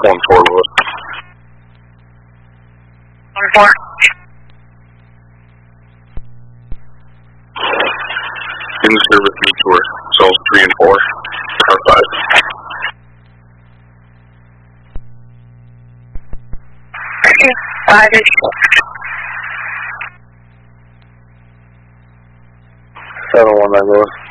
1-4 Lewis. 1-4. In service detour, cells 3 and 4, car 5. Thank you. 5 is 719 Lewis.